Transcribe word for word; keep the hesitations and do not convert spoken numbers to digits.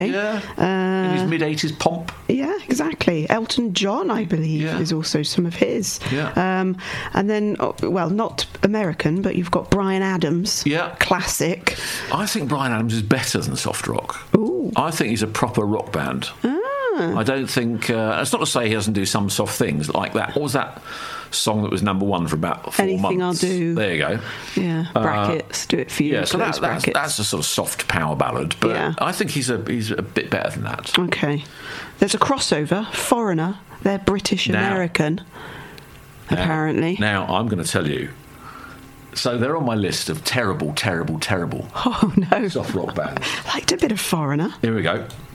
Yeah, Uh, in his mid-eighties pomp. Yeah, exactly. Elton John, I believe, Yeah. is also some of his. Yeah. Um, and then, oh, well, not American, but you've got Bryan Adams. Yeah. Classic. I think Bryan Adams is better than soft rock. Ooh. I think he's a proper rock band. Ah. I don't think... Uh, it's not to say he doesn't do some soft things like that. What was that song that was number one for about four Anything months? I'll Do. There you go. Yeah, brackets, do it for you. Yeah, so that, close that's, brackets. that's a sort of soft power ballad, but Yeah. I think he's a he's a bit better than that. Okay. There's a crossover, Foreigner. They're British-American, apparently. Now, I'm going to tell you. So they're on my list of terrible, terrible, terrible Oh, no. soft rock bands. Liked a bit of Foreigner. Here we go.